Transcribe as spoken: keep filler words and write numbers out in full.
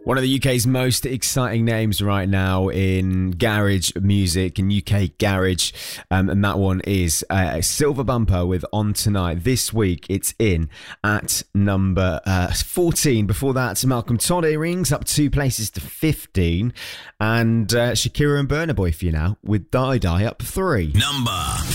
One of the U K's most exciting names right now in garage music, in U K garage, um, and that one is uh, Silver Bumper with On Tonight. This week it's in at number uh, fourteen. Before that, Malcolm Todd Earrings up two places to fifteen, and uh, Shakira and Burna Boy for you now with Die Die up three. Number